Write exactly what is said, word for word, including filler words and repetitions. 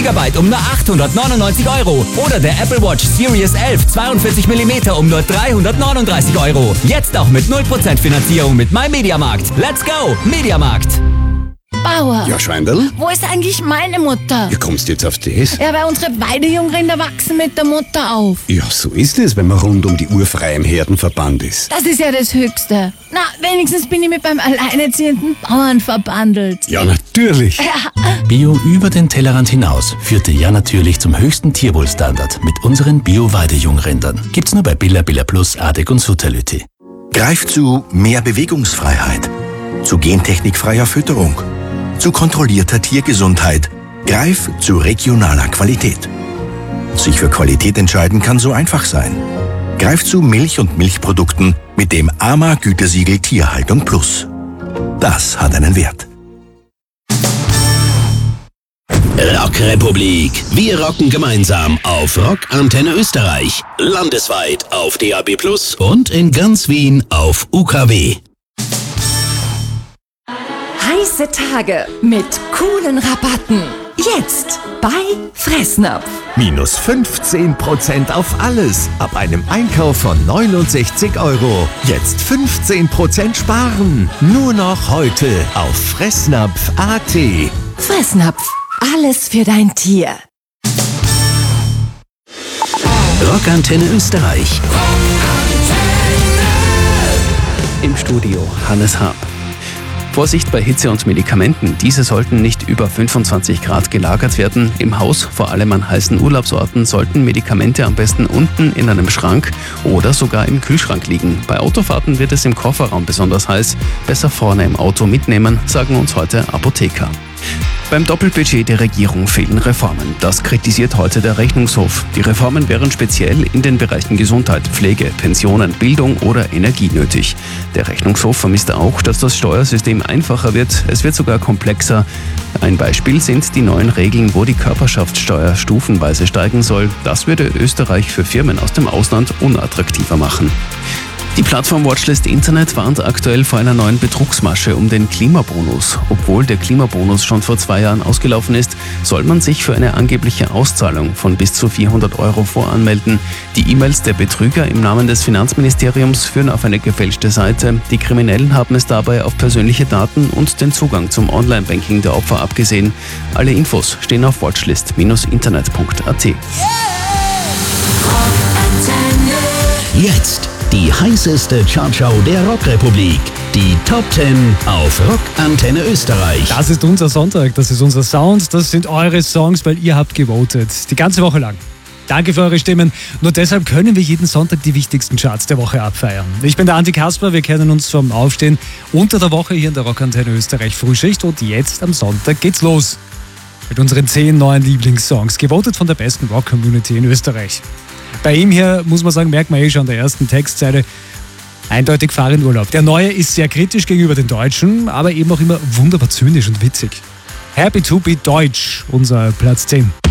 Gigabyte um nur achthundertneunundneunzig Euro. Oder der Apple Watch Series elf zweiundvierzig Millimeter um nur dreihundertneununddreißig Euro. Jetzt auch mit null Prozent Finanzierung mit MyMediaMarkt. Let's go, MediaMarkt. Bauer. Ja, Schweindl? Wo ist eigentlich meine Mutter? Wie kommst du jetzt auf das? Ja, weil unsere Weidejungrinder wachsen mit der Mutter auf. Ja, so ist es, wenn man rund um die Uhr frei im Herdenverband ist. Das ist ja das Höchste. Na, wenigstens bin ich mit meinem alleinerziehenden Bauern verbandelt. Ja, natürlich. Ja. Bio über den Tellerrand hinaus führte ja natürlich zum höchsten Tierwohlstandard mit unseren Bio-Weidejungrindern. Gibt's nur bei Billa Billa Plus, Adek und Sutterlütti. Greif zu mehr Bewegungsfreiheit, zu gentechnikfreier Fütterung, zu kontrollierter Tiergesundheit. Greif zu regionaler Qualität. Sich für Qualität entscheiden kann so einfach sein. Greif zu Milch und Milchprodukten mit dem A M A-Gütesiegel Tierhaltung Plus. Das hat einen Wert. Rockrepublik. Wir rocken gemeinsam auf Rockantenne Österreich. Landesweit auf D A B Plus und in ganz Wien auf U K W. Heiße Tage mit coolen Rabatten. Jetzt bei Fressnapf. Minus fünfzehn Prozent auf alles. Ab einem Einkauf von neunundsechzig Euro. Jetzt fünfzehn Prozent sparen. Nur noch heute auf Fressnapf Punkt A T. Fressnapf. Alles für dein Tier. Rockantenne Österreich. Im Studio Hannes Hab. Vorsicht bei Hitze und Medikamenten. Diese sollten nicht über fünfundzwanzig Grad gelagert werden. Im Haus, vor allem an heißen Urlaubsorten, sollten Medikamente am besten unten in einem Schrank oder sogar im Kühlschrank liegen. Bei Autofahrten wird es im Kofferraum besonders heiß. Besser vorne im Auto mitnehmen, sagen uns heute Apotheker. Beim Doppelbudget der Regierung fehlen Reformen. Das kritisiert heute der Rechnungshof. Die Reformen wären speziell in den Bereichen Gesundheit, Pflege, Pensionen, Bildung oder Energie nötig. Der Rechnungshof vermisst auch, dass das Steuersystem einfacher wird. Es wird sogar komplexer. Ein Beispiel sind die neuen Regeln, wo die Körperschaftssteuer stufenweise steigen soll. Das würde Österreich für Firmen aus dem Ausland unattraktiver machen. Die Plattform Watchlist Internet warnt aktuell vor einer neuen Betrugsmasche um den Klimabonus. Obwohl der Klimabonus schon vor zwei Jahren ausgelaufen ist, soll man sich für eine angebliche Auszahlung von bis zu vierhundert Euro voranmelden. Die E-Mails der Betrüger im Namen des Finanzministeriums führen auf eine gefälschte Seite. Die Kriminellen haben es dabei auf persönliche Daten und den Zugang zum Online-Banking der Opfer abgesehen. Alle Infos stehen auf watchlist Internet Punkt A T. Jetzt die heißeste Chartshow der Rockrepublik. Die Top zehn auf Rockantenne Österreich. Das ist unser Sonntag, das ist unser Sound, das sind eure Songs, weil ihr habt gewotet. Die ganze Woche lang. Danke für eure Stimmen. Nur deshalb können wir jeden Sonntag die wichtigsten Charts der Woche abfeiern. Ich bin der Andi Kasper, wir kennen uns vom Aufstehen unter der Woche hier in der Rockantenne Österreich Frühschicht und jetzt am Sonntag geht's los. Mit unseren zehn neuen Lieblingssongs, gewotet von der besten Rock-Community in Österreich. Bei ihm hier, muss man sagen, merkt man eh schon an der ersten Textzeile, eindeutig Fahr in Urlaub. Der Neue ist sehr kritisch gegenüber den Deutschen, aber eben auch immer wunderbar zynisch und witzig. Happy to be Deutsch, unser Platz zehn.